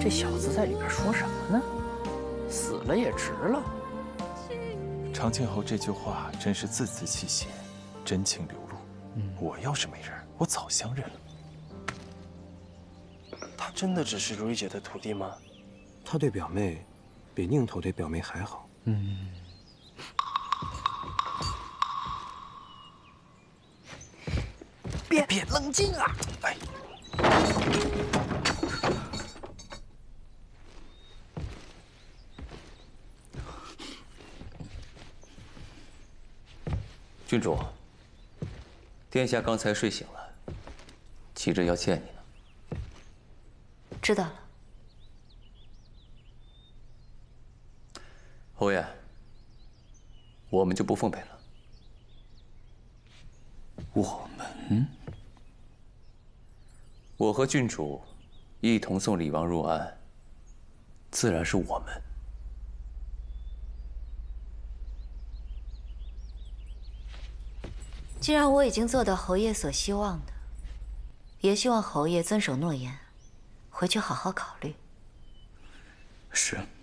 这小子在里边说什么呢？死了也值了。 长庆侯这句话真是字字泣血，真情流露。我要是没人，我早相认了。 他真的只是如意姐的徒弟吗？ 他对表妹，比宁头对表妹还好。 别冷静啊！ 哎， 郡主，殿下刚才睡醒了，急着要见你呢。 知道了。 侯爷，我们就不奉陪了。 我们？ 我和郡主一同送李王入安，自然是我们。 既然我已经做到侯爷所希望的，也希望侯爷遵守诺言，回去好好考虑。 是。